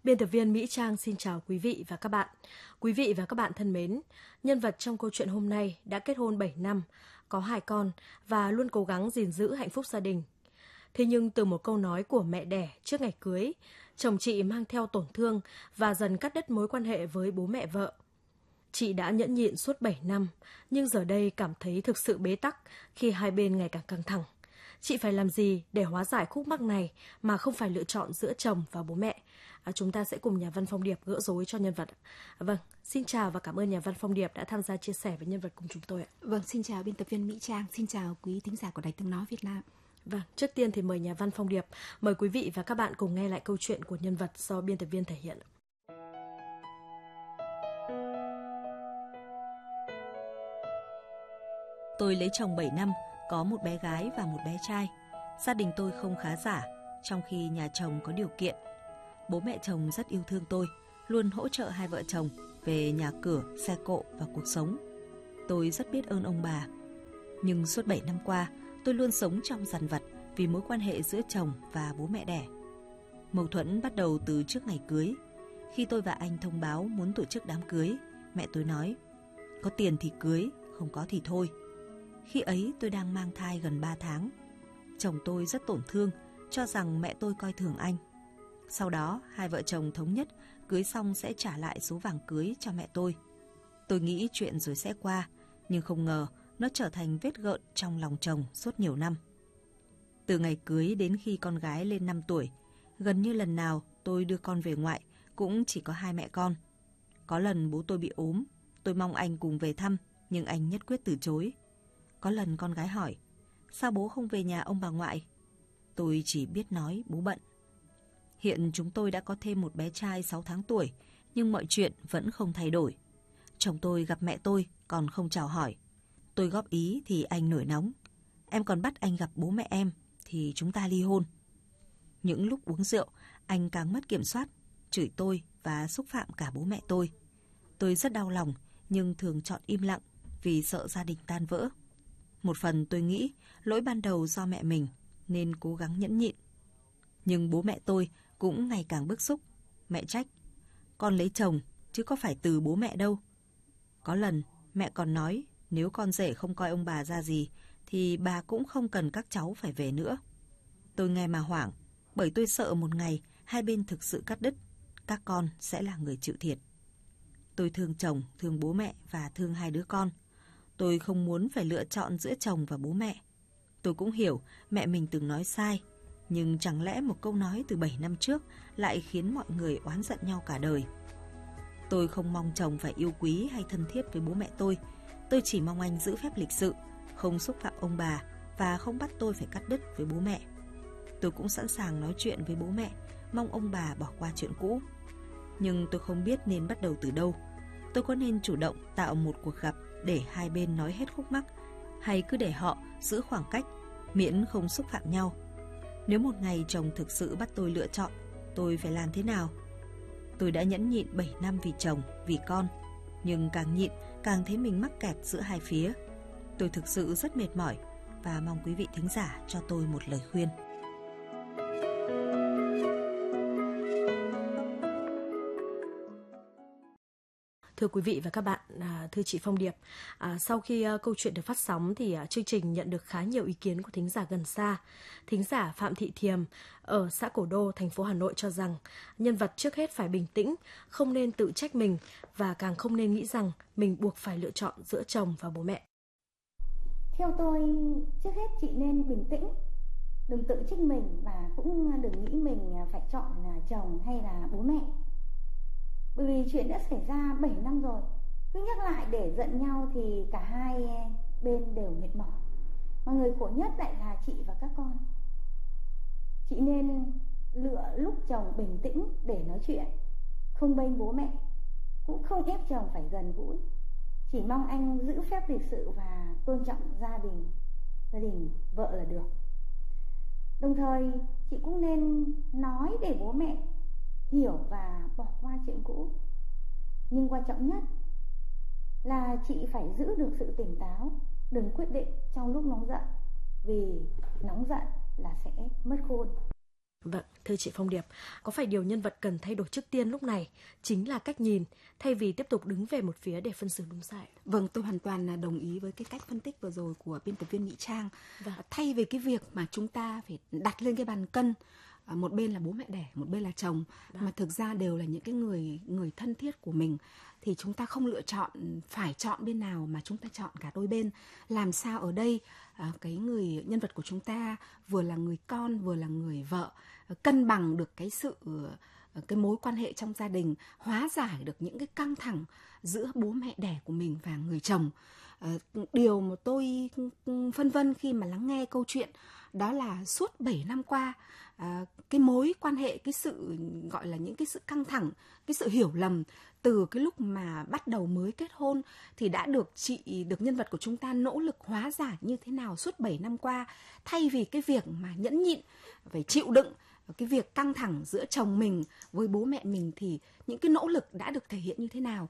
Biên tập viên Mỹ Trang xin chào quý vị và các bạn. Quý vị và các bạn thân mến, nhân vật trong câu chuyện hôm nay đã kết hôn 7 năm, có 2 con và luôn cố gắng gìn giữ hạnh phúc gia đình. Thế nhưng từ một câu nói của mẹ đẻ trước ngày cưới, chồng chị mang theo tổn thương và dần cắt đứt mối quan hệ với bố mẹ vợ. Chị đã nhẫn nhịn suốt 7 năm, nhưng giờ đây cảm thấy thực sự bế tắc khi hai bên ngày càng căng thẳng. Chị phải làm gì để hóa giải khúc mắc này mà không phải lựa chọn giữa chồng và bố mẹ? Chúng ta sẽ cùng nhà văn Phong Điệp gỡ rối cho nhân vật. Vâng, xin chào và cảm ơn nhà văn Phong Điệp đã tham gia chia sẻ với nhân vật cùng chúng tôi ạ. Vâng, xin chào biên tập viên Mỹ Trang, xin chào quý thính giả của Đài Tiếng Nói Việt Nam. Vâng, trước tiên thì mời nhà văn Phong Điệp, mời quý vị và các bạn cùng nghe lại câu chuyện của nhân vật do biên tập viên thể hiện. Tôi lấy chồng 7 năm, có một bé gái và một bé trai. Gia đình tôi không khá giả, trong khi nhà chồng có điều kiện. Bố mẹ chồng rất yêu thương tôi, luôn hỗ trợ hai vợ chồng về nhà cửa, xe cộ và cuộc sống. Tôi rất biết ơn ông bà. Nhưng suốt 7 năm qua, tôi luôn sống trong dằn vặt vì mối quan hệ giữa chồng và bố mẹ đẻ. Mâu thuẫn bắt đầu từ trước ngày cưới. Khi tôi và anh thông báo muốn tổ chức đám cưới, mẹ tôi nói, có tiền thì cưới, không có thì thôi. Khi ấy tôi đang mang thai gần 3 tháng. Chồng tôi rất tổn thương, cho rằng mẹ tôi coi thường anh. Sau đó, hai vợ chồng thống nhất cưới xong sẽ trả lại số vàng cưới cho mẹ tôi. Tôi nghĩ chuyện rồi sẽ qua, nhưng không ngờ nó trở thành vết gợn trong lòng chồng suốt nhiều năm. Từ ngày cưới đến khi con gái lên 5 tuổi, gần như lần nào tôi đưa con về ngoại cũng chỉ có hai mẹ con. Có lần bố tôi bị ốm, tôi mong anh cùng về thăm, nhưng anh nhất quyết từ chối. Có lần con gái hỏi, sao bố không về nhà ông bà ngoại? Tôi chỉ biết nói bố bận. Hiện chúng tôi đã có thêm một bé trai 6 tháng tuổi, nhưng mọi chuyện vẫn không thay đổi. Chồng tôi gặp mẹ tôi còn không chào hỏi. Tôi góp ý thì anh nổi nóng. Em còn bắt anh gặp bố mẹ em thì chúng ta ly hôn. Những lúc uống rượu, anh càng mất kiểm soát, chửi tôi và xúc phạm cả bố mẹ tôi. Tôi rất đau lòng nhưng thường chọn im lặng vì sợ gia đình tan vỡ. Một phần tôi nghĩ lỗi ban đầu do mẹ mình nên cố gắng nhẫn nhịn. Nhưng bố mẹ tôi cũng ngày càng bức xúc. Mẹ trách, con lấy chồng chứ có phải từ bố mẹ đâu. Có lần mẹ còn nói nếu con rể không coi ông bà ra gì thì bà cũng không cần các cháu phải về nữa. Tôi nghe mà hoảng, bởi tôi sợ một ngày hai bên thực sự cắt đứt, các con sẽ là người chịu thiệt. Tôi thương chồng, thương bố mẹ và thương hai đứa con. Tôi không muốn phải lựa chọn giữa chồng và bố mẹ. Tôi cũng hiểu mẹ mình từng nói sai, nhưng chẳng lẽ một câu nói từ 7 năm trước lại khiến mọi người oán giận nhau cả đời. Tôi không mong chồng phải yêu quý hay thân thiết với bố mẹ tôi. Tôi chỉ mong anh giữ phép lịch sự, không xúc phạm ông bà và không bắt tôi phải cắt đứt với bố mẹ. Tôi cũng sẵn sàng nói chuyện với bố mẹ, mong ông bà bỏ qua chuyện cũ. Nhưng tôi không biết nên bắt đầu từ đâu. Tôi có nên chủ động tạo một cuộc gặp để hai bên nói hết khúc mắc, hay cứ để họ giữ khoảng cách, miễn không xúc phạm nhau? Nếu một ngày chồng thực sự bắt tôi lựa chọn, tôi phải làm thế nào? Tôi đã nhẫn nhịn 7 năm vì chồng, vì con, nhưng càng nhịn càng thấy mình mắc kẹt giữa hai phía. Tôi thực sự rất mệt mỏi và mong quý vị thính giả cho tôi một lời khuyên. Thưa quý vị và các bạn, thưa chị Phong Điệp, sau khi câu chuyện được phát sóng thì chương trình nhận được khá nhiều ý kiến của thính giả gần xa. Thính giả Phạm Thị Thiềm ở xã Cổ Đô, thành phố Hà Nội cho rằng nhân vật trước hết phải bình tĩnh, không nên tự trách mình và càng không nên nghĩ rằng mình buộc phải lựa chọn giữa chồng và bố mẹ. Theo tôi, trước hết chị nên bình tĩnh, đừng tự trách mình và cũng đừng nghĩ mình phải chọn chồng hay là bố mẹ. Bởi vì chuyện đã xảy ra 7 năm rồi, cứ nhắc lại để giận nhau thì cả hai bên đều mệt mỏi. Mà người khổ nhất lại là chị và các con. Chị nên lựa lúc chồng bình tĩnh để nói chuyện, không bênh bố mẹ, cũng không ép chồng phải gần gũi. Chỉ mong anh giữ phép lịch sự và tôn trọng gia đình vợ là được. Đồng thời chị cũng nên nói để bố mẹ hiểu và bỏ qua chuyện cũ. Nhưng quan trọng nhất là chị phải giữ được sự tỉnh táo, đừng quyết định trong lúc nóng giận, vì nóng giận là sẽ mất khôn. Vâng, thưa chị Phong Điệp, có phải điều nhân vật cần thay đổi trước tiên lúc này chính là cách nhìn, thay vì tiếp tục đứng về một phía để phân xử đúng sai? Vâng, tôi hoàn toàn đồng ý với cái cách phân tích vừa rồi của biên tập viên Mỹ Trang. Vâng. Thay vì cái việc mà chúng ta phải đặt lên cái bàn cân, một bên là bố mẹ đẻ, một bên là chồng, mà thực ra đều là những cái người thân thiết của mình, thì chúng ta không lựa chọn phải chọn bên nào, mà chúng ta chọn cả đôi bên. Làm sao ở đây cái người nhân vật của chúng ta vừa là người con, vừa là người vợ, cân bằng được cái mối quan hệ trong gia đình, hóa giải được những cái căng thẳng giữa bố mẹ đẻ của mình và người chồng. Điều mà tôi phân vân khi mà lắng nghe câu chuyện đó là suốt 7 năm qua, cái mối quan hệ, cái sự gọi là những cái sự căng thẳng, cái sự hiểu lầm từ cái lúc mà bắt đầu mới kết hôn thì đã được nhân vật của chúng ta nỗ lực hóa giải như thế nào suốt 7 năm qua, thay vì cái việc mà nhẫn nhịn, phải chịu đựng cái việc căng thẳng giữa chồng mình với bố mẹ mình, thì những cái nỗ lực đã được thể hiện như thế nào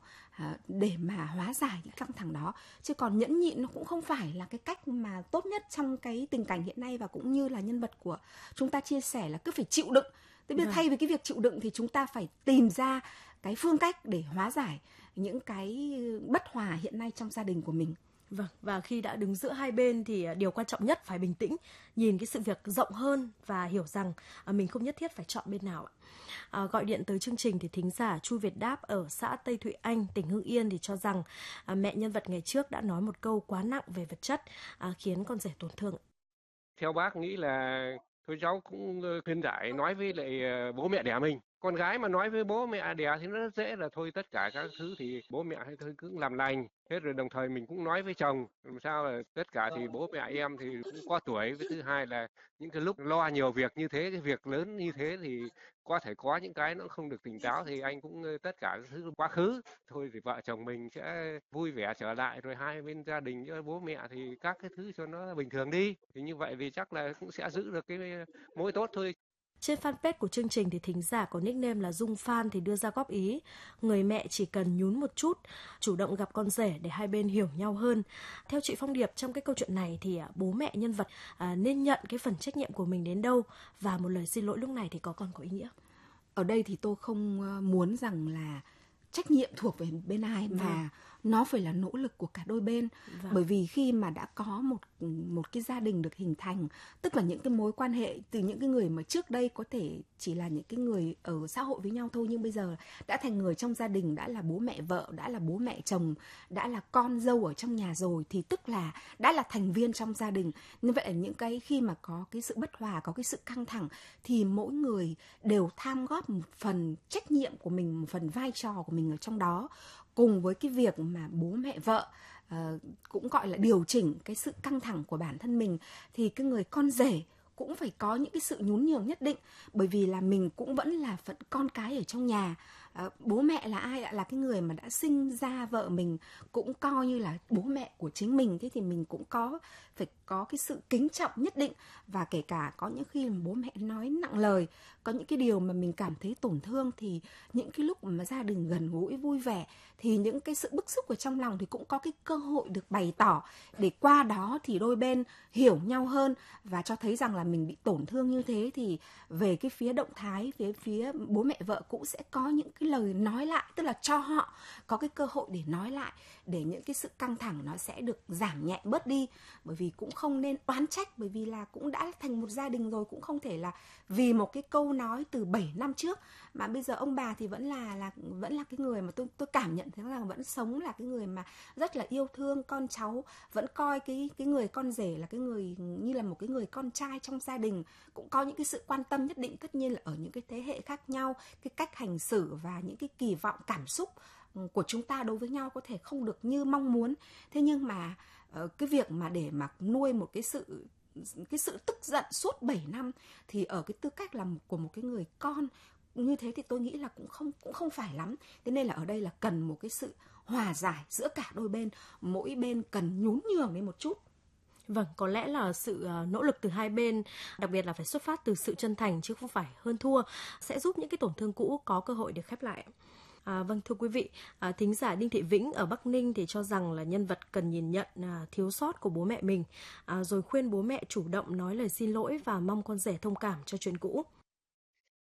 để mà hóa giải cái căng thẳng đó. Chứ còn nhẫn nhịn nó cũng không phải là cái cách mà tốt nhất trong cái tình cảnh hiện nay, và cũng như là nhân vật của chúng ta chia sẻ là cứ phải chịu đựng. Thế bây giờ thay vì cái việc chịu đựng thì chúng ta phải tìm ra cái phương cách để hóa giải những cái bất hòa hiện nay trong gia đình của mình. Vâng, và khi đã đứng giữa hai bên thì điều quan trọng nhất phải bình tĩnh, nhìn cái sự việc rộng hơn và hiểu rằng mình không nhất thiết phải chọn bên nào. Gọi điện tới chương trình thì thính giả Chu Việt Đáp ở xã Tây Thụy Anh, tỉnh Hưng Yên thì cho rằng mẹ nhân vật ngày trước đã nói một câu quá nặng về vật chất, khiến con rể tổn thương. Theo bác nghĩ là thôi cháu cũng khuyên giải nói với lại bố mẹ đẻ mình. Con gái mà nói với bố mẹ đẻ thì nó rất dễ, là thôi tất cả các thứ thì bố mẹ hay thôi cứ làm lành. Thế rồi đồng thời mình cũng nói với chồng, làm sao là tất cả thì bố mẹ em thì cũng có tuổi. Với thứ hai là những cái lúc lo nhiều việc như thế, cái việc lớn như thế thì có thể có những cái nó không được tỉnh táo, thì anh cũng tất cả các thứ quá khứ. Thôi thì vợ chồng mình sẽ vui vẻ trở lại, rồi hai bên gia đình với bố mẹ thì các cái thứ cho nó bình thường đi. Thì như vậy thì chắc là cũng sẽ giữ được cái mối tốt thôi. Trên fanpage của chương trình thì thính giả có nickname là Dung Phan thì đưa ra góp ý, người mẹ chỉ cần nhún một chút, chủ động gặp con rể để hai bên hiểu nhau hơn. Theo chị Phong Điệp, trong cái câu chuyện này thì bố mẹ nhân vật nên nhận cái phần trách nhiệm của mình đến đâu, và một lời xin lỗi lúc này thì còn có ý nghĩa? Ở đây thì tôi không muốn rằng là trách nhiệm thuộc về bên ai, mà nó phải là nỗ lực của cả đôi bên. Bởi vì khi mà đã có một cái gia đình được hình thành, tức là những cái mối quan hệ từ những cái người mà trước đây có thể chỉ là những cái người ở xã hội với nhau thôi, nhưng bây giờ đã thành người trong gia đình, đã là bố mẹ vợ, đã là bố mẹ chồng, đã là con dâu ở trong nhà rồi, thì tức là đã là thành viên trong gia đình. Như vậy là những cái khi mà có cái sự bất hòa, có cái sự căng thẳng, thì mỗi người đều tham góp một phần trách nhiệm của mình, một phần vai trò của mình ở trong đó, cùng với cái việc mà bố mẹ vợ cũng gọi là điều chỉnh cái sự căng thẳng của bản thân mình, thì cái người con rể cũng phải có những cái sự nhún nhường nhất định, bởi vì là mình cũng vẫn là phận con cái ở trong nhà. Bố mẹ là ai ạ? Là cái người mà đã sinh ra vợ mình, cũng coi như là bố mẹ của chính mình. Thế thì mình cũng phải có cái sự kính trọng nhất định. Và kể cả có những khi mà bố mẹ nói nặng lời, có những cái điều mà mình cảm thấy tổn thương, thì những cái lúc mà gia đình gần gũi vui vẻ, thì những cái sự bức xúc ở trong lòng thì cũng có cái cơ hội được bày tỏ, để qua đó thì đôi bên hiểu nhau hơn, và cho thấy rằng là mình bị tổn thương như thế, thì về cái phía động thái, phía bố mẹ vợ cũng sẽ có những cái lời nói lại, tức là cho họ có cái cơ hội để nói lại, để những cái sự căng thẳng nó sẽ được giảm nhẹ bớt đi. Bởi vì cũng không nên oán trách, bởi vì là cũng đã thành một gia đình rồi, cũng không thể là vì một cái câu nói từ 7 năm trước mà bây giờ ông bà thì vẫn là cái người mà tôi cảm nhận thấy rằng vẫn sống là cái người mà rất là yêu thương con cháu, vẫn coi cái người con rể là cái người như là một cái người con trai trong gia đình, cũng có những cái sự quan tâm nhất định. Tất nhiên là ở những cái thế hệ khác nhau, cái cách hành xử và những cái kỳ vọng cảm xúc của chúng ta đối với nhau có thể không được như mong muốn. Thế nhưng mà cái việc mà để mà nuôi một cái sự tức giận suốt 7 năm thì ở cái tư cách là của một cái người con như thế thì tôi nghĩ là cũng không phải lắm. Thế nên là ở đây là cần một cái sự hòa giải giữa cả đôi bên, mỗi bên cần nhún nhường lên một chút. Vâng, có lẽ là sự nỗ lực từ hai bên, đặc biệt là phải xuất phát từ sự chân thành chứ không phải hơn thua, sẽ giúp những cái tổn thương cũ có cơ hội được khép lại. Vâng, thưa quý vị, thính giả Đinh Thị Vĩnh ở Bắc Ninh thì cho rằng là nhân vật cần nhìn nhận thiếu sót của bố mẹ mình, rồi khuyên bố mẹ chủ động nói lời xin lỗi và mong con rể thông cảm cho chuyện cũ.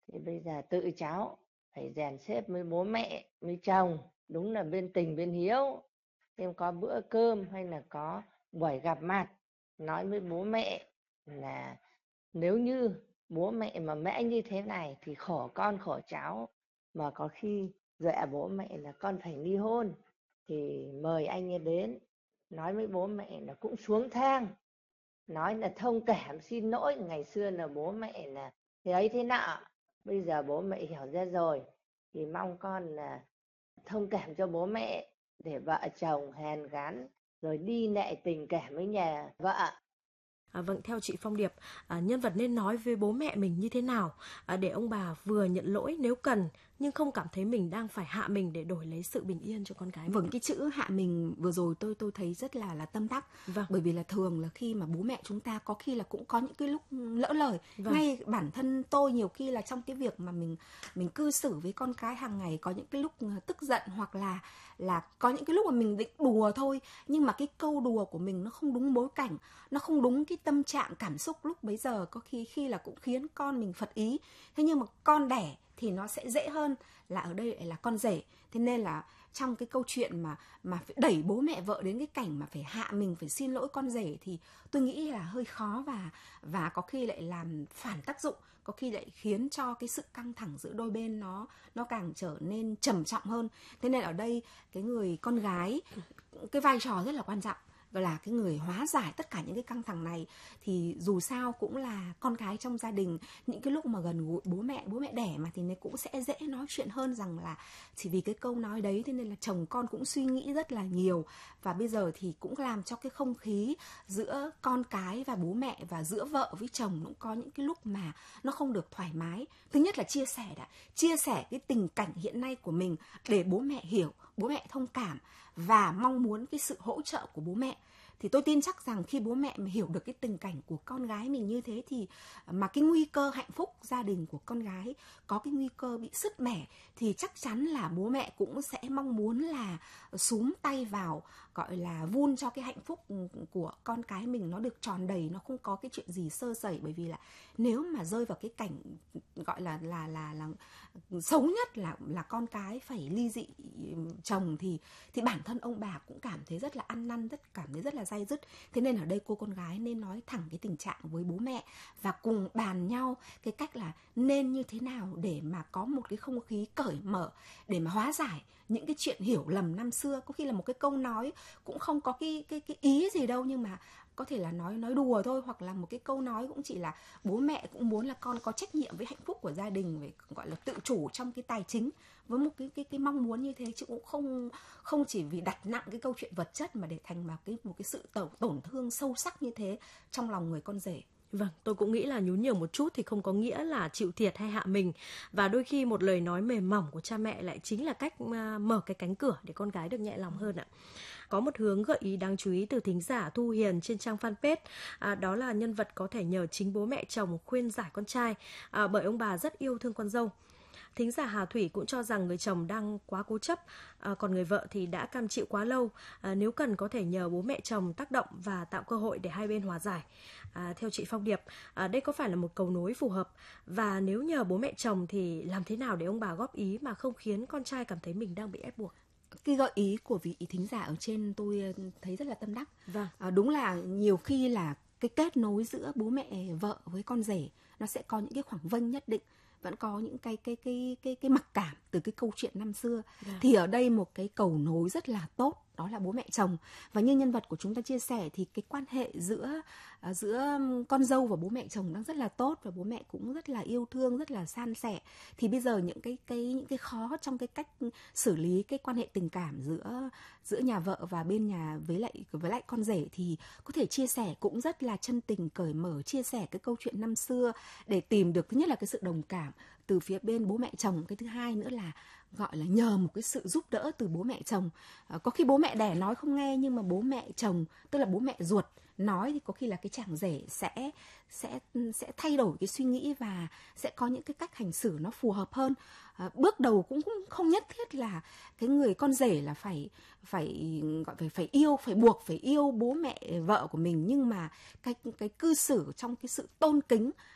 Thì bây giờ tự cháu phải dàn xếp với bố mẹ, với chồng, đúng là bên tình bên hiếu. Em có bữa cơm hay là có buổi gặp mặt, nói với bố mẹ là nếu như bố mẹ mà mãi như thế này thì khổ con khổ cháu, mà có khi dọa bố mẹ là con phải ly hôn, thì mời anh ấy đến, nói với bố mẹ là cũng xuống thang, nói là thông cảm xin lỗi ngày xưa là bố mẹ là thế ấy thế nọ, bây giờ bố mẹ hiểu ra rồi thì mong con là thông cảm cho bố mẹ để vợ chồng hàn gắn rồi đi lại tình cảm với nhà vợ. Vâng, theo chị Phong Điệp, nhân vật nên nói với bố mẹ mình như thế nào để ông bà vừa nhận lỗi nếu cần nhưng không cảm thấy mình đang phải hạ mình để đổi lấy sự bình yên cho con cái mình? Vâng, cái chữ hạ mình vừa rồi tôi thấy rất là tâm đắc. Vâng. Bởi vì là thường là khi mà bố mẹ chúng ta có khi là cũng có những cái lúc lỡ lời. Vâng. Ngay bản thân tôi nhiều khi là trong cái việc mà mình cư xử với con cái hàng ngày có những cái lúc tức giận, hoặc là có những cái lúc mà mình định đùa thôi, nhưng mà cái câu đùa của mình nó không đúng bối cảnh, nó không đúng cái tâm trạng cảm xúc lúc bấy giờ, có khi là cũng khiến con mình phật ý. Thế nhưng mà con đẻ thì nó sẽ dễ hơn là ở đây lại là con rể. Thế nên là trong cái câu chuyện mà phải đẩy bố mẹ vợ đến cái cảnh mà phải hạ mình, phải xin lỗi con rể thì tôi nghĩ là hơi khó, và có khi lại làm phản tác dụng, có khi lại khiến cho cái sự căng thẳng giữa đôi bên nó càng trở nên trầm trọng hơn. Thế nên ở đây cái người con gái, cái vai trò rất là quan trọng, là cái người hóa giải tất cả những cái căng thẳng này. Thì dù sao cũng là con cái trong gia đình, những cái lúc mà gần gũi bố mẹ đẻ mà, thì nó cũng sẽ dễ nói chuyện hơn rằng là chỉ vì cái câu nói đấy thế nên là chồng con cũng suy nghĩ rất là nhiều. Và bây giờ thì cũng làm cho cái không khí giữa con cái và bố mẹ, và giữa vợ với chồng cũng có những cái lúc mà nó không được thoải mái. Thứ nhất là chia sẻ cái tình cảnh hiện nay của mình để bố mẹ hiểu, bố mẹ thông cảm và mong muốn cái sự hỗ trợ của bố mẹ. Thì tôi tin chắc rằng khi bố mẹ mà hiểu được cái tình cảnh của con gái mình như thế thì mà cái nguy cơ hạnh phúc gia đình của con gái có cái nguy cơ bị sứt mẻ, thì chắc chắn là bố mẹ cũng sẽ mong muốn là xúm tay vào, gọi là vun cho cái hạnh phúc của con cái mình nó được tròn đầy, nó không có cái chuyện gì sơ sẩy. Bởi vì là nếu mà rơi vào cái cảnh gọi là xấu nhất là con cái phải ly dị chồng, thì bản thân ông bà cũng cảm thấy rất là ăn năn, cảm thấy rất là day dứt. Thế nên ở đây cô con gái nên nói thẳng cái tình trạng với bố mẹ và cùng bàn nhau cái cách là nên như thế nào để mà có một cái không khí cởi mở, để mà hóa giải những cái chuyện hiểu lầm năm xưa. Có khi là một cái câu nói cũng không có cái ý gì đâu, nhưng mà có thể là nói đùa thôi, hoặc là một cái câu nói cũng chỉ là bố mẹ cũng muốn là con có trách nhiệm với hạnh phúc của gia đình, phải gọi là tự chủ trong cái tài chính, với một cái mong muốn như thế, chứ cũng không chỉ vì đặt nặng cái câu chuyện vật chất mà để thành một cái sự tổn thương sâu sắc như thế trong lòng người con rể. Vâng, tôi cũng nghĩ là nhún nhường một chút thì không có nghĩa là chịu thiệt hay hạ mình. Và đôi khi một lời nói mềm mỏng của cha mẹ lại chính là cách mở cái cánh cửa để con gái được nhẹ lòng hơn ạ. Có một hướng gợi ý đáng chú ý từ thính giả Thu Hiền trên trang fanpage, đó là nhân vật có thể nhờ chính bố mẹ chồng khuyên giải con trai, bởi ông bà rất yêu thương con dâu. Thính giả Hà Thủy cũng cho rằng người chồng đang quá cố chấp, còn người vợ thì đã cam chịu quá lâu. Nếu cần có thể nhờ bố mẹ chồng tác động và tạo cơ hội để hai bên hòa giải. Theo chị Phong Điệp, đây có phải là một cầu nối phù hợp? Và nếu nhờ bố mẹ chồng thì làm thế nào để ông bà góp ý mà không khiến con trai cảm thấy mình đang bị ép buộc? Cái gợi ý của vị thính giả ở trên tôi thấy rất là tâm đắc. Vâng. Đúng là nhiều khi là cái kết nối giữa bố mẹ vợ với con rể nó sẽ có những cái khoảng vênh nhất định, vẫn có những cái mặc cảm từ cái câu chuyện năm xưa. Thì ở đây một cái cầu nối rất là tốt, đó là bố mẹ chồng. Và như nhân vật của chúng ta chia sẻ thì cái quan hệ giữa con dâu và bố mẹ chồng đang rất là tốt, và bố mẹ cũng rất là yêu thương, rất là san sẻ. Thì bây giờ những cái khó trong cái cách xử lý cái quan hệ tình cảm giữa nhà vợ và bên nhà với lại con rể thì có thể chia sẻ cũng rất là chân tình cởi mở, chia sẻ cái câu chuyện năm xưa để tìm được thứ nhất là cái sự đồng cảm từ phía bên bố mẹ chồng, cái thứ hai nữa là gọi là nhờ một cái sự giúp đỡ từ bố mẹ chồng. Có khi bố mẹ đẻ nói không nghe, nhưng mà bố mẹ chồng, tức là bố mẹ ruột nói, thì có khi là cái chàng rể sẽ thay đổi cái suy nghĩ và sẽ có những cái cách hành xử nó phù hợp hơn. Bước đầu cũng không nhất thiết là cái người con rể là phải buộc phải yêu bố mẹ vợ của mình, nhưng mà cái cư xử trong cái sự tôn kính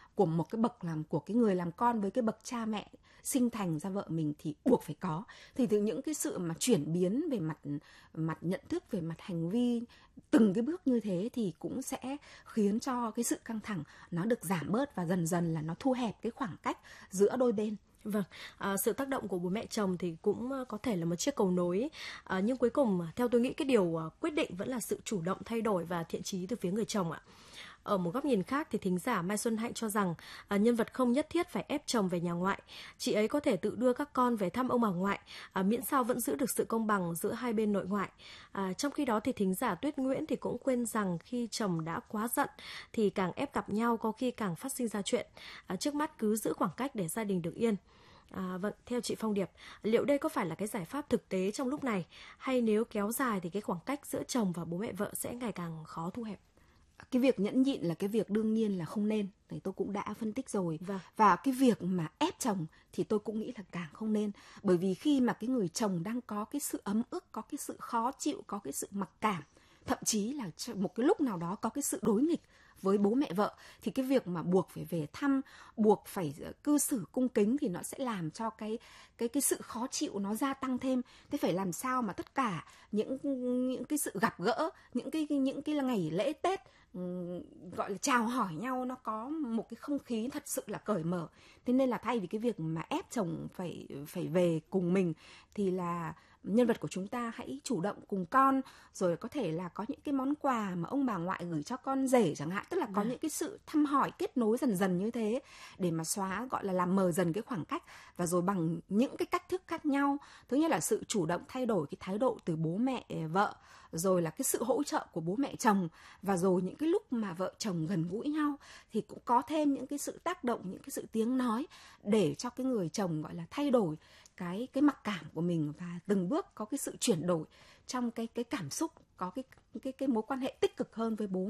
của một cái bậc của cái người làm con với cái bậc cha mẹ sinh thành ra vợ mình thì buộc phải có. Thì từ những cái sự mà chuyển biến về mặt nhận thức, về mặt hành vi từng cái bước như thế thì cũng sẽ khiến cho cái sự căng thẳng nó được giảm bớt và dần dần là nó thu hẹp cái khoảng cách giữa đôi bên. Vâng, sự tác động của bố mẹ chồng thì cũng có thể là một chiếc cầu nối, nhưng cuối cùng theo tôi nghĩ cái điều quyết định vẫn là sự chủ động thay đổi và thiện chí từ phía người chồng ạ. Ở một góc nhìn khác thì thính giả Mai Xuân Hạnh cho rằng nhân vật không nhất thiết phải ép chồng về nhà ngoại. Chị ấy có thể tự đưa các con về thăm ông bà ngoại, miễn sao vẫn giữ được sự công bằng giữa hai bên nội ngoại. Trong khi đó thì thính giả Tuyết Nguyễn thì cũng khuyên rằng khi chồng đã quá giận thì càng ép gặp nhau có khi càng phát sinh ra chuyện. Trước mắt cứ giữ khoảng cách để gia đình được yên. Vâng, theo chị Phong Điệp, liệu đây có phải là cái giải pháp thực tế trong lúc này, hay nếu kéo dài thì cái khoảng cách giữa chồng và bố mẹ vợ sẽ ngày càng khó thu hẹp? Cái việc nhẫn nhịn là cái việc đương nhiên là không nên, thì tôi cũng đã phân tích rồi. Và cái việc mà ép chồng thì tôi cũng nghĩ là càng không nên. Bởi vì khi mà cái người chồng đang có cái sự ấm ức, có cái sự khó chịu, có cái sự mặc cảm, thậm chí là một cái lúc nào đó có cái sự đối nghịch với bố mẹ vợ, thì cái việc mà buộc phải về thăm, buộc phải cư xử cung kính thì nó sẽ làm cho cái sự khó chịu nó gia tăng thêm. Thế phải làm sao mà tất cả những cái sự gặp gỡ, những cái ngày lễ Tết gọi là chào hỏi nhau nó có một cái không khí thật sự là cởi mở. Thế nên là thay vì cái việc mà ép chồng phải về cùng mình thì là nhân vật của chúng ta hãy chủ động cùng con, rồi có thể là có những cái món quà mà ông bà ngoại gửi cho con rể chẳng hạn, tức là có những cái sự thăm hỏi kết nối dần dần như thế để mà gọi là làm mờ dần cái khoảng cách. Và rồi bằng những cái cách thức khác nhau, thứ nhất là sự chủ động thay đổi cái thái độ từ bố mẹ vợ, rồi là cái sự hỗ trợ của bố mẹ chồng, và rồi những cái lúc mà vợ chồng gần gũi nhau thì cũng có thêm những cái sự tác động, những cái sự tiếng nói để cho cái người chồng gọi là thay đổi cái mặc cảm của mình và từng bước có cái sự chuyển đổi trong cái cảm xúc, có cái mối quan hệ tích cực hơn với bố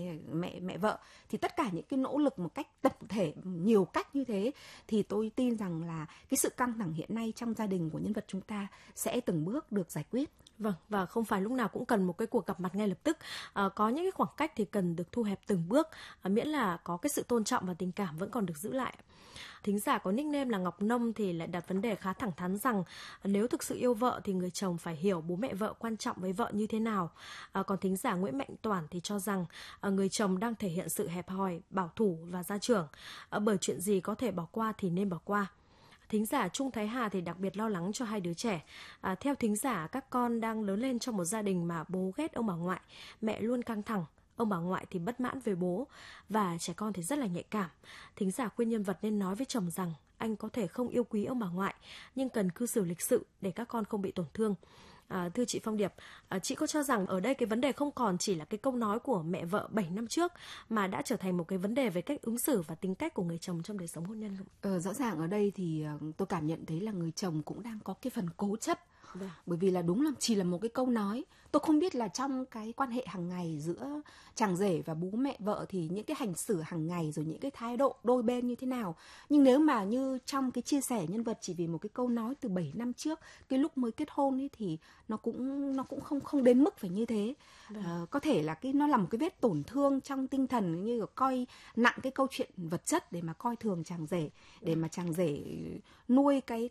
mẹ vợ. Thì tất cả những cái nỗ lực một cách tập thể, nhiều cách như thế thì tôi tin rằng là cái sự căng thẳng hiện nay trong gia đình của nhân vật chúng ta sẽ từng bước được giải quyết. Vâng, và không phải lúc nào cũng cần một cái cuộc gặp mặt ngay lập tức. Có những cái khoảng cách thì cần được thu hẹp từng bước, miễn là có cái sự tôn trọng và tình cảm vẫn còn được giữ lại. Thính giả có nickname là Ngọc Nông thì lại đặt vấn đề khá thẳng thắn rằng nếu thực sự yêu vợ thì người chồng phải hiểu bố mẹ vợ quan trọng với vợ như thế nào. Còn thính giả Nguyễn Mạnh Toản thì cho rằng người chồng đang thể hiện sự hẹp hòi, bảo thủ và gia trưởng. Bởi chuyện gì có thể bỏ qua thì nên bỏ qua. Thính giả Trung Thái Hà thì đặc biệt lo lắng cho hai đứa trẻ. Theo thính giả, các con đang lớn lên trong một gia đình mà bố ghét ông bà ngoại, mẹ luôn căng thẳng, ông bà ngoại thì bất mãn về bố, và trẻ con thì rất là nhạy cảm. Thính giả khuyên nhân vật nên nói với chồng rằng anh có thể không yêu quý ông bà ngoại, nhưng cần cư xử lịch sự để các con không bị tổn thương. Thưa chị Phong Điệp, chị có cho rằng ở đây cái vấn đề không còn chỉ là cái câu nói của mẹ vợ 7 năm trước mà đã trở thành một cái vấn đề về cách ứng xử và tính cách của người chồng trong đời sống hôn nhân không? Rõ ràng ở đây thì tôi cảm nhận thấy là người chồng cũng đang có cái phần cố chấp. Bởi vì là đúng là chỉ là một cái câu nói. Tôi không biết là trong cái quan hệ hàng ngày giữa chàng rể và bố mẹ vợ thì những cái hành xử hàng ngày rồi những cái thái độ đôi bên như thế nào. Nhưng nếu mà như trong cái chia sẻ nhân vật chỉ vì một cái câu nói từ 7 năm trước, cái lúc mới kết hôn ấy, thì nó cũng không đến mức phải như thế. Có thể là nó là một cái vết tổn thương trong tinh thần, như là coi nặng cái câu chuyện vật chất để mà coi thường chàng rể, để mà chàng rể nuôi cái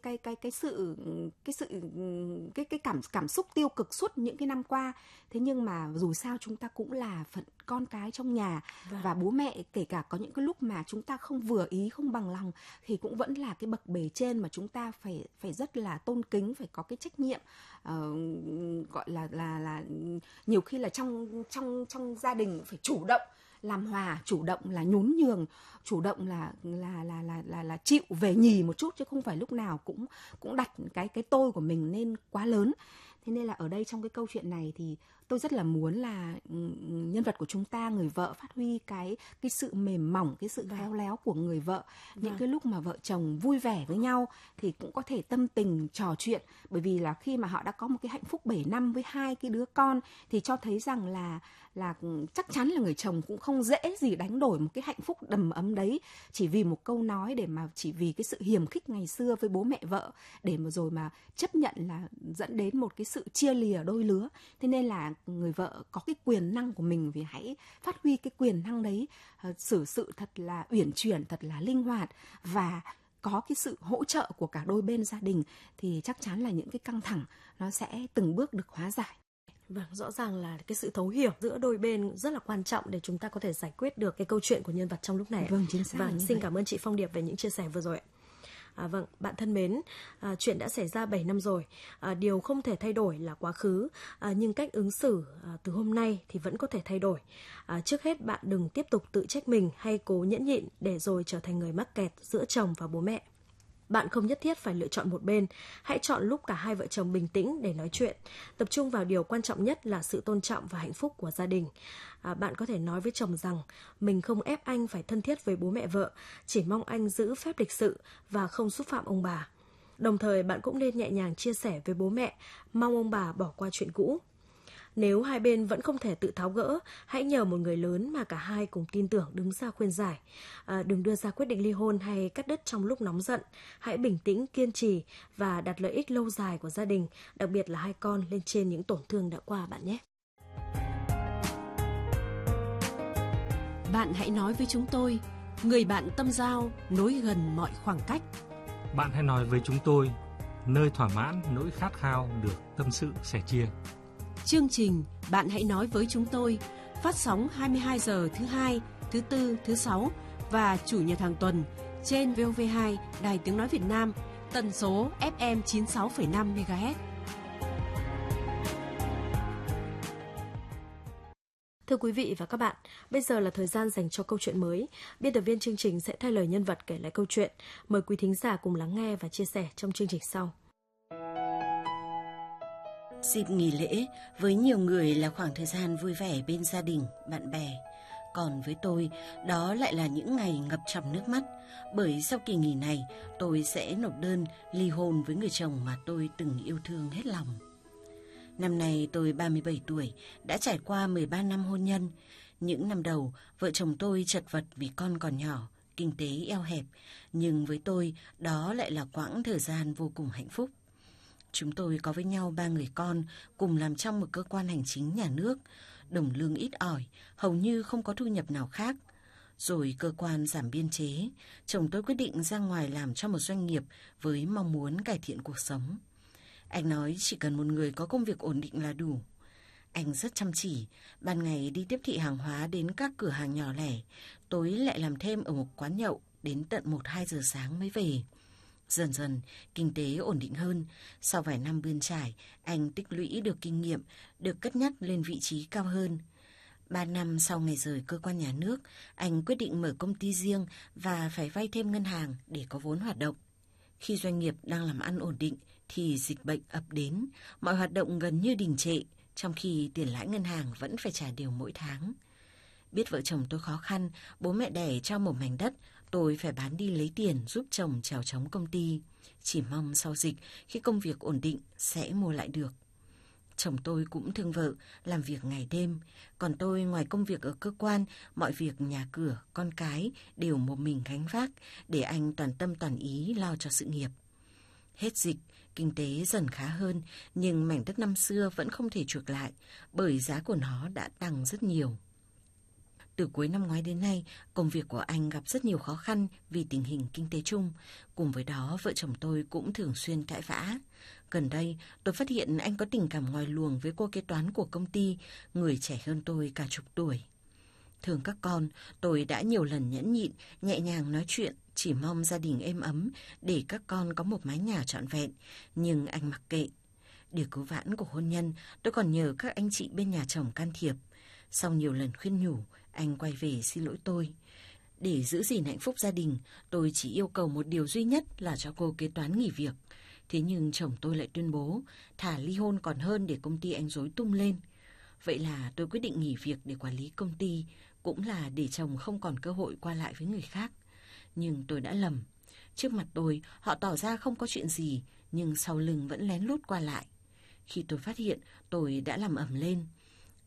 cảm xúc tiêu cực suốt những cái năm qua. Thế nhưng mà dù sao chúng ta cũng là phận con cái trong nhà. Và bố mẹ kể cả có những cái lúc mà chúng ta không vừa ý, không bằng lòng thì cũng vẫn là cái bậc bề trên mà chúng ta phải rất là tôn kính, phải có cái trách nhiệm. Gọi là nhiều khi là trong gia đình phải chủ động làm hòa, chủ động là nhún nhường, chủ động là chịu về nhì một chút, chứ không phải lúc nào cũng đặt cái tôi của mình nên quá lớn. Thế nên là ở đây trong cái câu chuyện này thì tôi rất là muốn là nhân vật của chúng ta, người vợ, phát huy cái sự mềm mỏng, cái sự khéo léo của người vợ. Những cái lúc mà vợ chồng vui vẻ với nhau thì cũng có thể tâm tình trò chuyện. Bởi vì là khi mà họ đã có một cái hạnh phúc 7 năm với 2 cái đứa con thì cho thấy rằng là chắc chắn là người chồng cũng không dễ gì đánh đổi một cái hạnh phúc đầm ấm đấy chỉ vì một câu nói, để mà chỉ vì cái sự hiềm khích ngày xưa với bố mẹ vợ, để mà rồi mà chấp nhận là dẫn đến một cái sự chia lìa đôi lứa. Thế nên là người vợ có cái quyền năng của mình, vì hãy phát huy cái quyền năng đấy, xử sự thật là uyển chuyển, thật là linh hoạt, và có cái sự hỗ trợ của cả đôi bên gia đình thì chắc chắn là những cái căng thẳng nó sẽ từng bước được hóa giải. Vâng, rõ ràng là cái sự thấu hiểu giữa đôi bên rất là quan trọng để chúng ta có thể giải quyết được cái câu chuyện của nhân vật trong lúc này. Vâng, chính xác. Vâng, xin cảm ơn chị Phong Điệp về những chia sẻ vừa rồi. Vâng, bạn thân mến, chuyện đã xảy ra 7 năm rồi. Điều không thể thay đổi là quá khứ, nhưng cách ứng xử từ hôm nay thì vẫn có thể thay đổi. Trước hết bạn đừng tiếp tục tự trách mình hay cố nhẫn nhịn để rồi trở thành người mắc kẹt giữa chồng và bố mẹ. Bạn không nhất thiết phải lựa chọn một bên, hãy chọn lúc cả hai vợ chồng bình tĩnh để nói chuyện, tập trung vào điều quan trọng nhất là sự tôn trọng và hạnh phúc của gia đình. Bạn có thể nói với chồng rằng mình không ép anh phải thân thiết với bố mẹ vợ, chỉ mong anh giữ phép lịch sự và không xúc phạm ông bà. Đồng thời bạn cũng nên nhẹ nhàng chia sẻ với bố mẹ, mong ông bà bỏ qua chuyện cũ. Nếu hai bên vẫn không thể tự tháo gỡ, hãy nhờ một người lớn mà cả hai cùng tin tưởng đứng ra khuyên giải. Đừng đưa ra quyết định ly hôn hay cắt đứt trong lúc nóng giận. Hãy bình tĩnh, kiên trì và đặt lợi ích lâu dài của gia đình, đặc biệt là hai con, lên trên những tổn thương đã qua bạn nhé. Bạn hãy nói với chúng tôi, người bạn tâm giao nối gần mọi khoảng cách. Bạn hãy nói với chúng tôi, nơi thỏa mãn nỗi khát khao được tâm sự sẻ chia. Chương trình Bạn hãy nói với chúng tôi phát sóng 22 giờ thứ Hai, thứ Tư, thứ Sáu và Chủ nhật hàng tuần trên VOV2 Đài Tiếng Nói Việt Nam, tần số FM 96,5 MHz. Thưa quý vị và các bạn, bây giờ là thời gian dành cho câu chuyện mới. Biên tập viên chương trình sẽ thay lời nhân vật kể lại câu chuyện. Mời quý thính giả cùng lắng nghe và chia sẻ trong chương trình sau. Dịp nghỉ lễ với nhiều người là khoảng thời gian vui vẻ bên gia đình, bạn bè. Còn với tôi, đó lại là những ngày ngập tràn nước mắt, bởi sau kỳ nghỉ này, tôi sẽ nộp đơn ly hôn với người chồng mà tôi từng yêu thương hết lòng. Năm nay tôi 37 tuổi, đã trải qua 13 năm hôn nhân. Những năm đầu, vợ chồng tôi chật vật vì con còn nhỏ, kinh tế eo hẹp, nhưng với tôi, đó lại là quãng thời gian vô cùng hạnh phúc. Chúng tôi có với nhau 3 người con, cùng làm trong một cơ quan hành chính nhà nước, đồng lương ít ỏi, hầu như không có thu nhập nào khác. Rồi cơ quan giảm biên chế, chồng tôi quyết định ra ngoài làm cho một doanh nghiệp với mong muốn cải thiện cuộc sống. Anh nói chỉ cần một người có công việc ổn định là đủ. Anh rất chăm chỉ, ban ngày đi tiếp thị hàng hóa đến các cửa hàng nhỏ lẻ, tối lại làm thêm ở một quán nhậu đến tận 1-2 giờ sáng mới về. Dần dần, kinh tế ổn định hơn. Sau vài năm bươn trải, anh tích lũy được kinh nghiệm, được cất nhắc lên vị trí cao hơn. 3 năm sau ngày rời cơ quan nhà nước, anh quyết định mở công ty riêng và phải vay thêm ngân hàng để có vốn hoạt động. Khi doanh nghiệp đang làm ăn ổn định, thì dịch bệnh ập đến, mọi hoạt động gần như đình trệ, trong khi tiền lãi ngân hàng vẫn phải trả đều mỗi tháng. Biết vợ chồng tôi khó khăn, bố mẹ đẻ cho một mảnh đất, tôi phải bán đi lấy tiền giúp chồng chèo chống công ty. Chỉ mong sau dịch, khi công việc ổn định, sẽ mua lại được. Chồng tôi cũng thương vợ, làm việc ngày đêm. Còn tôi ngoài công việc ở cơ quan, mọi việc nhà cửa, con cái đều một mình gánh vác, để anh toàn tâm toàn ý lo cho sự nghiệp. Hết dịch, kinh tế dần khá hơn, nhưng mảnh đất năm xưa vẫn không thể chuộc lại, bởi giá của nó đã tăng rất nhiều. Từ cuối năm ngoái đến nay, công việc của anh gặp rất nhiều khó khăn vì tình hình kinh tế chung. Cùng với đó, vợ chồng tôi cũng thường xuyên cãi vã. Gần đây, tôi phát hiện anh có tình cảm ngoài luồng với cô kế toán của công ty, người trẻ hơn tôi cả chục tuổi. Thương các con, tôi đã nhiều lần nhẫn nhịn, nhẹ nhàng nói chuyện, chỉ mong gia đình êm ấm để các con có một mái nhà trọn vẹn, nhưng anh mặc kệ. Để cứu vãn cuộc hôn nhân, tôi còn nhờ các anh chị bên nhà chồng can thiệp. Sau nhiều lần khuyên nhủ, anh quay về xin lỗi tôi. Để giữ gìn hạnh phúc gia đình, tôi chỉ yêu cầu một điều duy nhất là cho cô kế toán nghỉ việc. Thế nhưng chồng tôi lại tuyên bố thà ly hôn còn hơn để công ty anh rối tung lên. Vậy là tôi quyết định nghỉ việc để quản lý công ty, cũng là để chồng không còn cơ hội qua lại với người khác. Nhưng tôi đã lầm. Trước mặt tôi, họ tỏ ra không có chuyện gì, nhưng sau lưng vẫn lén lút qua lại. Khi tôi phát hiện, tôi đã làm ầm lên.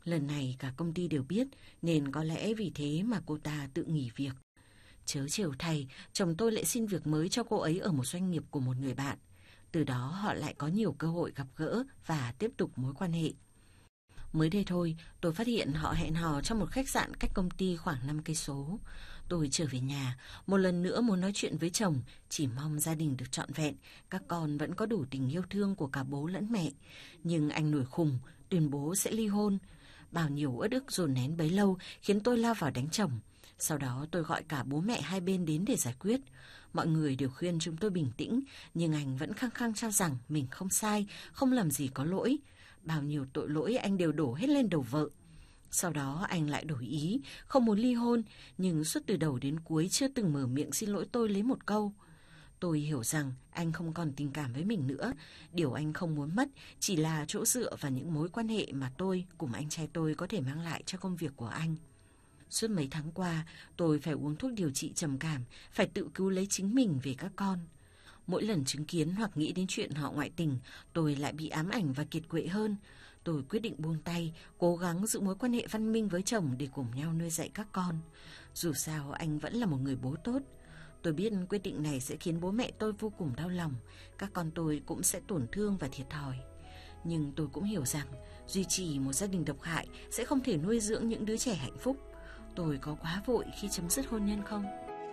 Lần này cả công ty đều biết, nên có lẽ vì thế mà cô ta tự nghỉ việc. Chớ trêu thay, chồng tôi lại xin việc mới cho cô ấy ở một doanh nghiệp của một người bạn. Từ đó họ lại có nhiều cơ hội gặp gỡ và tiếp tục mối quan hệ. Mới đây thôi, tôi phát hiện họ hẹn hò trong một khách sạn cách công ty khoảng 5 cây số. Tôi trở về nhà, một lần nữa muốn nói chuyện với chồng, chỉ mong gia đình được trọn vẹn, các con vẫn có đủ tình yêu thương của cả bố lẫn mẹ. Nhưng anh nổi khùng, tuyên bố sẽ ly hôn. Bao nhiêu uất ức dồn nén bấy lâu khiến tôi lao vào đánh chồng. Sau đó tôi gọi cả bố mẹ hai bên đến để giải quyết. Mọi người đều khuyên chúng tôi bình tĩnh, nhưng anh vẫn khăng khăng cho rằng mình không sai, không làm gì có lỗi. Bao nhiêu tội lỗi anh đều đổ hết lên đầu vợ. Sau đó anh lại đổi ý, không muốn ly hôn, nhưng suốt từ đầu đến cuối chưa từng mở miệng xin lỗi tôi lấy một câu. Tôi hiểu rằng anh không còn tình cảm với mình nữa. Điều anh không muốn mất chỉ là chỗ dựa và những mối quan hệ mà tôi cùng anh trai tôi có thể mang lại cho công việc của anh. Suốt mấy tháng qua, tôi phải uống thuốc điều trị trầm cảm, phải tự cứu lấy chính mình về các con. Mỗi lần chứng kiến hoặc nghĩ đến chuyện họ ngoại tình, tôi lại bị ám ảnh và kiệt quệ hơn. Tôi quyết định buông tay, cố gắng giữ mối quan hệ văn minh với chồng để cùng nhau nuôi dạy các con. Dù sao anh vẫn là một người bố tốt. Tôi biết quyết định này sẽ khiến bố mẹ tôi vô cùng đau lòng, các con tôi cũng sẽ tổn thương và thiệt thòi. Nhưng tôi cũng hiểu rằng duy trì một gia đình độc hại sẽ không thể nuôi dưỡng những đứa trẻ hạnh phúc. Tôi có quá vội khi chấm dứt hôn nhân không?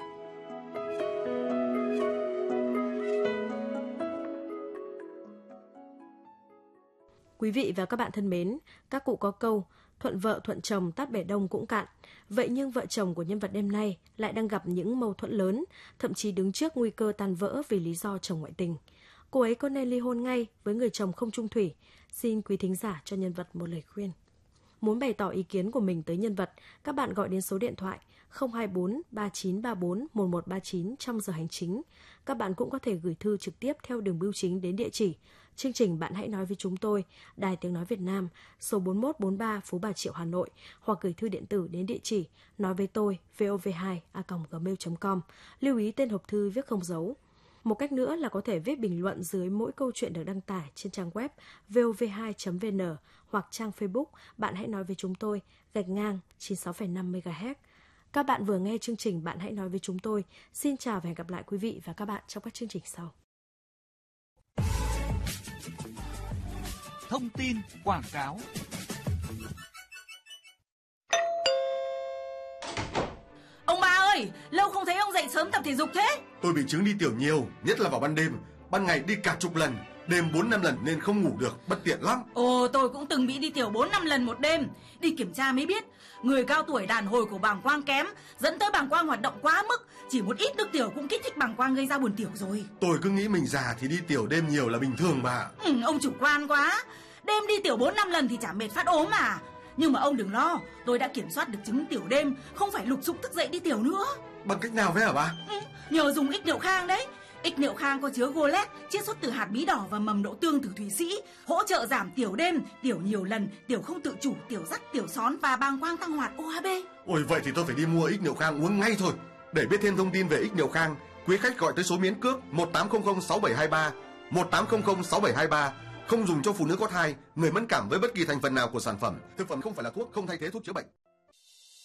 Quý vị và các bạn thân mến, các cụ có câu thuận vợ thuận chồng tát bể đông cũng cạn. Vậy nhưng vợ chồng của nhân vật đêm nay lại đang gặp những mâu thuẫn lớn, thậm chí đứng trước nguy cơ tan vỡ vì lý do chồng ngoại tình. Cô ấy có nên ly hôn ngay với người chồng không chung thủy? Xin quý thính giả cho nhân vật một lời khuyên. Muốn bày tỏ ý kiến của mình tới nhân vật, các bạn gọi đến số điện thoại 024 3934 1139 trong giờ hành chính. Các bạn cũng có thể gửi thư trực tiếp theo đường bưu chính đến địa chỉ chương trình Bạn Hãy Nói Với Chúng Tôi, Đài Tiếng Nói Việt Nam, số 4143 Phú Bà Triệu, Hà Nội, hoặc gửi thư điện tử đến địa chỉ nói với tôi vov2@gmail.com. Lưu ý tên hộp thư viết không dấu. Một cách nữa là có thể viết bình luận dưới mỗi câu chuyện được đăng tải trên trang web vov2.vn hoặc trang Facebook Bạn Hãy Nói Với Chúng Tôi _96,5 MHz. Các bạn vừa nghe chương trình Bạn Hãy Nói Với Chúng Tôi. Xin chào và hẹn gặp lại quý vị và các bạn trong các chương trình sau. Thông tin quảng cáo. Ông ba ơi, lâu không thấy ông dậy sớm tập thể dục thế. Tôi bị chứng đi tiểu nhiều, nhất là vào ban đêm. Ban ngày đi cả chục lần, đêm 4-5 lần nên không ngủ được, bất tiện lắm. Ồ, tôi cũng từng bị đi tiểu 4-5 lần một đêm. Đi kiểm tra mới biết, người cao tuổi đàn hồi của bàng quang kém, dẫn tới bàng quang hoạt động quá mức. Chỉ một ít nước tiểu cũng kích thích bàng quang gây ra buồn tiểu rồi. Tôi cứ nghĩ mình già thì đi tiểu đêm nhiều là bình thường mà. Ông chủ quan quá. Đêm đi tiểu 4-5 lần thì chả mệt phát ốm mà. Nhưng mà ông đừng lo, tôi đã kiểm soát được chứng tiểu đêm, không phải lục sục thức dậy đi tiểu nữa. Bằng cách nào vậy hả bà? Nhờ dùng ích niệu khang đấy. Ích niệu khang có chứa golet, chiết xuất từ hạt bí đỏ và mầm đậu tương từ Thụy Sĩ, hỗ trợ giảm tiểu đêm, tiểu nhiều lần, tiểu không tự chủ, tiểu rắc, tiểu són và bàng quang tăng hoạt OHB. Ôi vậy thì tôi phải đi mua ích niệu khang uống ngay thôi. Để biết thêm thông tin về ích niệu khang, quý khách gọi tới số miễn cước 1800 6723, 1800 6723. Không dùng cho phụ nữ có thai, người mẫn cảm với bất kỳ thành phần nào của sản phẩm. Thực phẩm không phải là thuốc, không thay thế thuốc chữa bệnh.